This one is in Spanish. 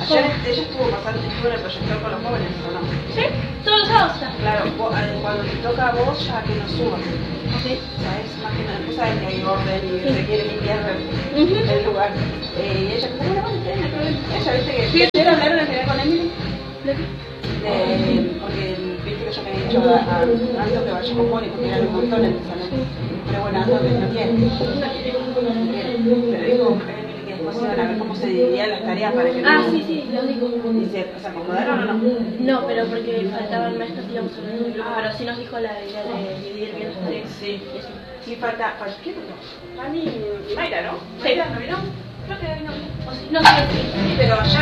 Ayer ella estuvo en el proyector con los jóvenes, ¿o no? ¿Sí? Todos los sábados está. Claro, cuando te toca a vos ya que no subas. Ok. ¿Sabes? Más que nada, tú sabes que hay orden y Sí. se quiere limpiar el lugar. Y ella como, bueno, no hay problema. Ella, viste que... Sí. ¿Ayer hablaron en general con Emily? ¿De qué? Porque viste que yo me había dicho a Anto que vaya con Poli porque eran un montón en el salón. Pero bueno, Anto no quiere. Pero dijo Emily que después iban a ver cómo se dividían las tareas para que no... Ah, sí, lo digo. ¿Y se acomodaron o no? No, pero porque faltaban maestros y íbamos a hablar del grupo, pero sí nos dijo la idea de dividir bien las tareas. Sí. Y eso. Sí, falta... ¿Quién no? Fanny y Mayra, ¿no? Sí. ¿Mayra no vino? Creo que vino. O sí, no, sí. Sí, pero